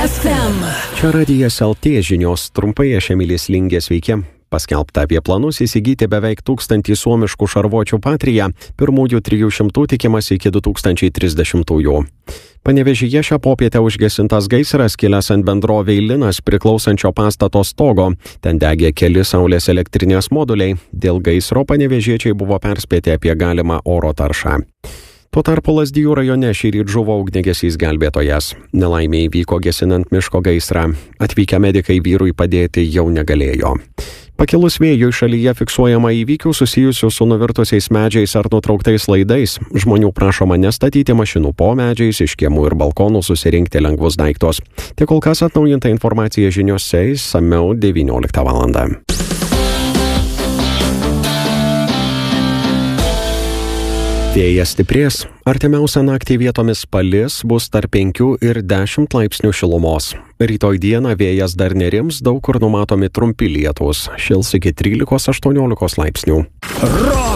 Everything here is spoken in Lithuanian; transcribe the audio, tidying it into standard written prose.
FM. Čia Radijas LT žinios, trumpai aš Emilis Lingė, sveiki. Paskelbta apie planus įsigyti beveik 1000 suomiškų šarvuočių Patria, pirmųjų 300 tikimasi iki 2030-ųjų. Panevėžyje šią popietę užgesintas gaisras kilęs ant bendrovei Linas priklausančio pastato stogo. Ten degė keli saulės elektrinės moduliai. Dėl gaisro panevėžiečiai buvo perspėti apie galimą oro taršą. Tuo tarpu Lazdijų rajone šįryt žuvo ugniagesys gelbėtojas. Nelaimė įvyko gesinant miško gaisrą. Atvykę medikai vyrui padėti jau negalėjo. Pakilus vėjui šalyje fiksuojama įvykių susijusių su nuvirtusiais medžiais ar nutrauktais laidais. Žmonių prašoma nestatyti mašinų po medžiais, iš kiemų ir balkonų susirinkti lengvus daiktus. Tiek kol kas atnaujinta informacija žiniose išsamiau 19 val. Vėjas stiprės, artimiausią naktį vietomis palis, bus tarp 5 ir 10 laipsnių šilumos. Rytoj dieną vėjas dar nerims, daug kur numatomi trumpi lietūs, šils iki 13-18 laipsnių.